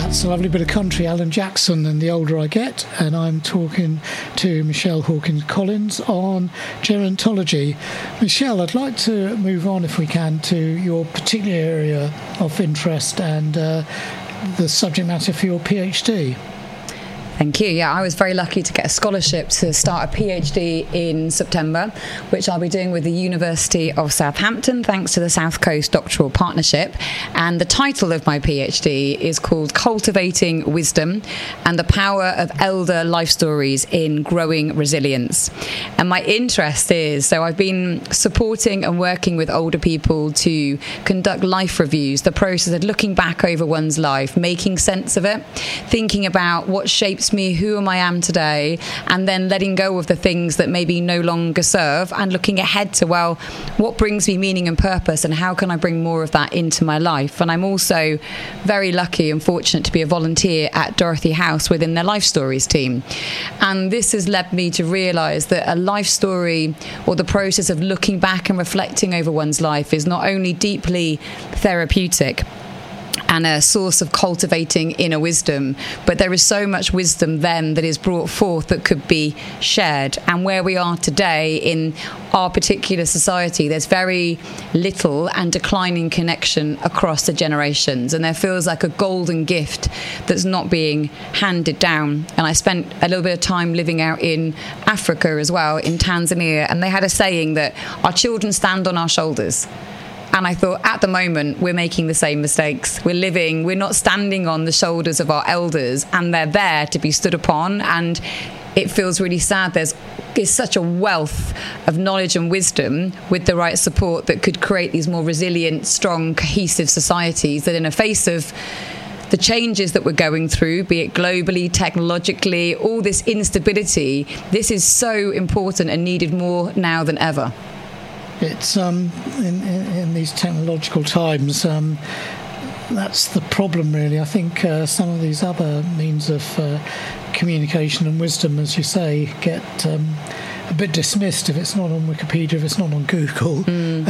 That's a lovely bit of country, Alan Jackson and The Older I Get, and I'm talking to Michelle Hawkins-Collins on gerontology. Michelle, I'd like to move on, if we can, to your particular area of interest and the subject matter for your PhD. Thank you. Yeah, I was very lucky to get a scholarship to start a PhD in September, which I'll be doing with the University of Southampton, thanks to the South Coast Doctoral Partnership. And the title of my PhD is called Cultivating Wisdom and the Power of Elder Life Stories in Growing Resilience. And my interest is, so I've been supporting and working with older people to conduct life reviews, the process of looking back over one's life, making sense of it, thinking about what shapes me, who I am today, and then letting go of the things that maybe no longer serve and looking ahead to, well, what brings me meaning and purpose and how can I bring more of that into my life. And I'm also very lucky and fortunate to be a volunteer at Dorothy House within their Life Stories team. And this has led me to realise that a life story, or the process of looking back and reflecting over one's life, is not only deeply therapeutic and a source of cultivating inner wisdom, but there is so much wisdom then that is brought forth that could be shared. And where we are today in our particular society, there's very little and declining connection across the generations, and there feels like a golden gift that's not being handed down. And I spent a little bit of time living out in Africa as well, in Tanzania, and they had a saying that our children stand on our shoulders. And I thought, at the moment, we're making the same mistakes. We're not standing on the shoulders of our elders, and they're there to be stood upon. And it feels really sad. There's such a wealth of knowledge and wisdom with the right support that could create these more resilient, strong, cohesive societies that, in the face of the changes that we're going through, be it globally, technologically, all this instability, this is so important and needed more now than ever. It's in these technological times, that's the problem, really. I think some of these other means of communication and wisdom, as you say, get a bit dismissed if it's not on Wikipedia, if it's not on Google.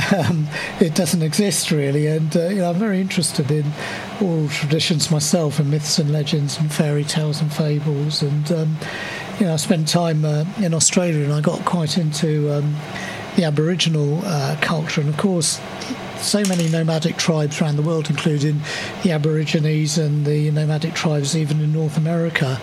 It doesn't exist, really. And I'm very interested in oral traditions myself, and myths and legends and fairy tales and fables. And I spent time in Australia, and I got quite into the Aboriginal culture, and of course so many nomadic tribes around the world, including the Aborigines and the nomadic tribes even in North America,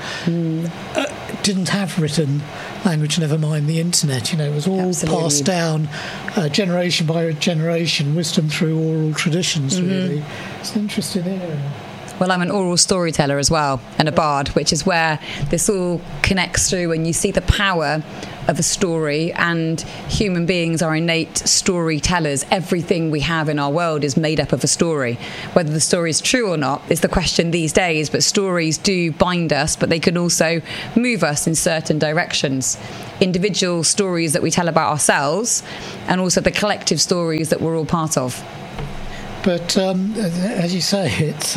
didn't have written language, never mind the internet. It was all passed down generation by generation, wisdom through oral traditions, really. It's an interesting area. Well, I'm an oral storyteller as well, and a bard, which is where this all connects through, and you see the power of a story, and human beings are innate storytellers. Everything we have in our world is made up of a story. Whether the story is true or not is the question these days, but stories do bind us, but they can also move us in certain directions. Individual stories that we tell about ourselves, and also the collective stories that we're all part of. But as you say, it's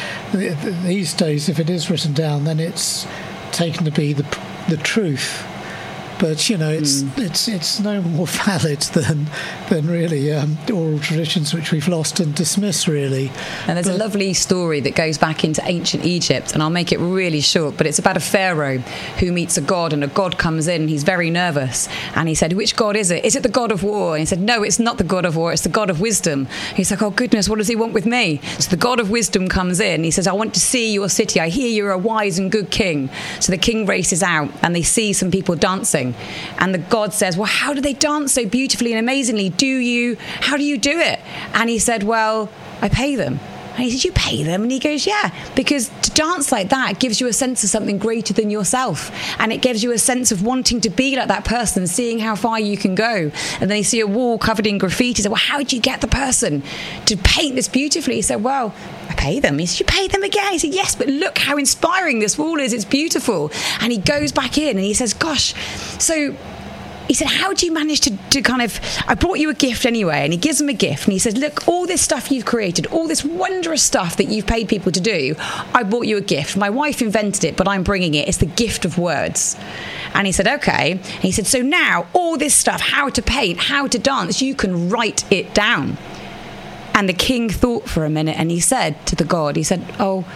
these days, if it is written down, then it's taken to be the truth. But it's no more valid than really oral traditions which we've lost and dismissed, really. And there's a lovely story that goes back into ancient Egypt, and I'll make it really short, but it's about a pharaoh who meets a god, and a god comes in, and he's very nervous, and he said, "Which god is it? Is it the god of war?" And he said, "No, it's not the god of war, it's the god of wisdom." He's like, "Oh goodness, what does he want with me?" So the god of wisdom comes in. He says, "I want to see your city. I hear you're a wise and good king." So the king races out, and they see some people dancing. And the god says, "Well, how do they dance so beautifully and amazingly? How do you do it?" And he said, "Well, I pay them." And he said, "You pay them?" And he goes, "Yeah, because to dance like that gives you a sense of something greater than yourself. And it gives you a sense of wanting to be like that person, seeing how far you can go." And then you see a wall covered in graffiti. He said, "Well, how did you get the person to paint this beautifully?" He said, "Well, I pay them." He said, "You pay them again?" He said, "Yes, but look how inspiring this wall is. It's beautiful." And he goes back in and he says, "Gosh, so..." He said, "How do you manage to kind of, I brought you a gift anyway." And he gives him a gift and he says, "Look, all this stuff you've created, all this wondrous stuff that you've paid people to do, I brought you a gift. My wife invented it, but I'm bringing it. It's the gift of words." And he said, "Okay." And he said, "So now all this stuff, how to paint, how to dance, you can write it down." And the king thought for a minute and he said to the god, he said, "Oh,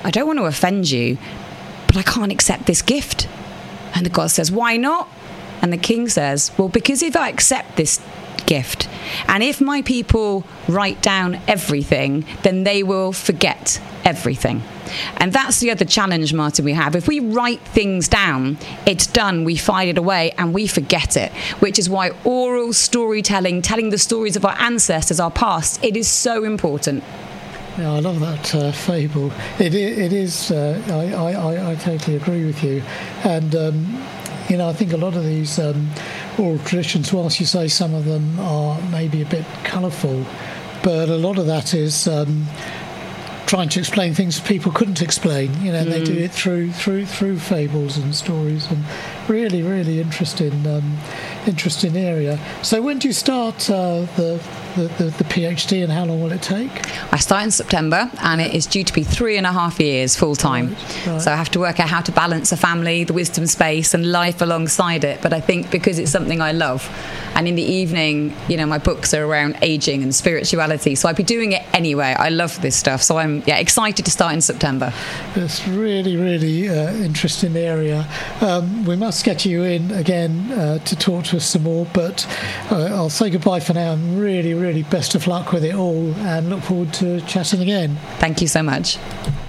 I don't want to offend you, but I can't accept this gift. And the god says, why not? And the king says, well, because if I accept this gift, and if my people write down everything, then they will forget everything. And that's the other challenge, Martin, we have. If we write things down, it's done, we file it away, and we forget it, which is why oral storytelling, telling the stories of our ancestors, our past, it is so important. Yeah, I love that fable. It is. I totally agree with you, and I think a lot of these oral traditions, whilst you say some of them are maybe a bit colourful, but a lot of that is trying to explain things people couldn't explain. And they do it through fables and stories, and really, really interesting area. So when do you start the PhD, and how long will it take? I start in September, and it is due to be 3.5 years full time. Right. So I have to work out how to balance a family, the wisdom space, and life alongside it. But I think because it's something I love, and in the evening, my books are around aging and spirituality, so I'd be doing it anyway. I love this stuff, so I'm excited to start in September. It's really, really interesting area. We must get you in again to talk to us some more, but I'll say goodbye for now, and really, really best of luck with it all, and look forward to chatting again. Thank you so much.